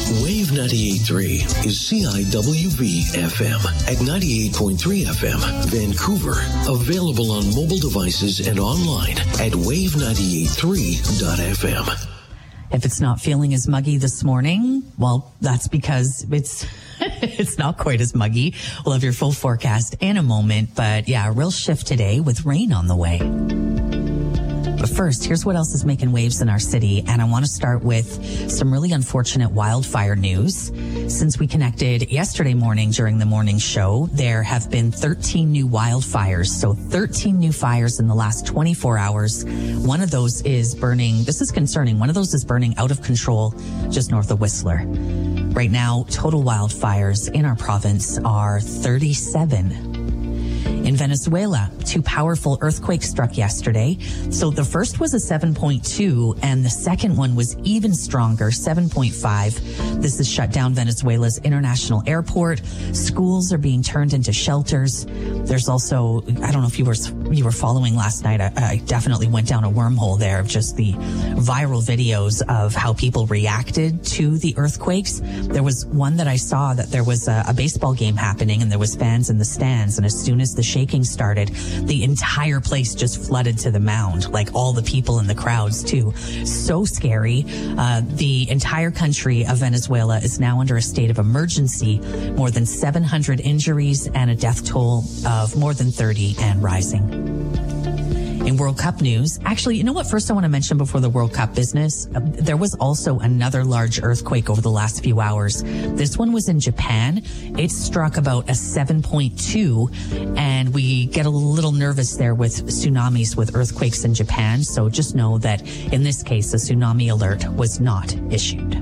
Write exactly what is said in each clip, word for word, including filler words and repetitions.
Wave ninety-eight point three is C I W V F M at ninety-eight point three F M, Vancouver. Available on mobile devices and online at wave ninety-eight three dot f m. If it's not feeling as muggy this morning, well, that's because it's it's not quite as muggy. We'll have your full forecast in a moment, but yeah, a real shift today with rain on the way. But first, here's what else is making waves in our city, and I want to start with some really unfortunate wildfire news. Since we connected yesterday morning during the morning show, there have been thirteen new wildfires, so thirteen new fires in the last twenty-four hours. One of those is burning, this is concerning, one of those is burning out of control just north of Whistler. Right now, total wildfires in our province are thirty-seven. In Venezuela, two powerful earthquakes struck yesterday. So the first was a seven point two and the second one was even stronger, seven point five. This has shut down Venezuela's international airport. Schools are being turned into shelters. There's also, I don't know if you were you were following last night. I, I definitely went down a wormhole there of just the viral videos of how people reacted to the earthquakes. There was one that I saw that there was a, a baseball game happening and there was fans in the stands, and as soon as the shaking started, the entire place just flooded to the mound, like all the people in the crowds too. So scary. Uh, the entire country of Venezuela is now under a state of emergency. More than seven hundred injuries and a death toll of more than thirty and rising. In World Cup news, actually, you know what? First, I want to mention before the World Cup business, uh, there was also another large earthquake over the last few hours. This one was in Japan. It struck about a seven point two, and we get a little nervous there with tsunamis with earthquakes in Japan. So just know that in this case, a tsunami alert was not issued.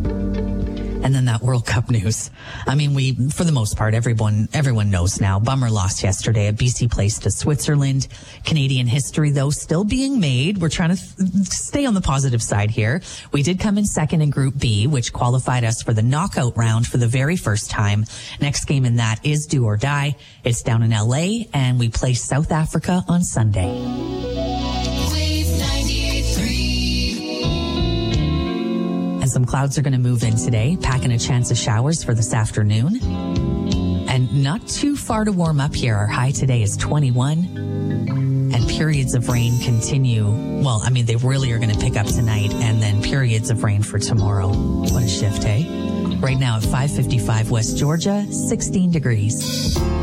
And then that World Cup news. I mean, we, for the most part, everyone, everyone knows now. Bummer lost yesterday at B C Place to Switzerland. Canadian history, though, still being made. We're trying to th- stay on the positive side here. We did come in second in Group B, which qualified us for the knockout round for the very first time. Next game in that is do or die. It's down in L A, and we play South Africa on Sunday. Some clouds are going to move in today, packing a chance of showers for this afternoon. And not too far to warm up here. Our high today is twenty-one. And periods of rain continue. Well, I mean, they really are going to pick up tonight, and then periods of rain for tomorrow. What a shift, eh? Right now at five fifty-five West Georgia, sixteen degrees.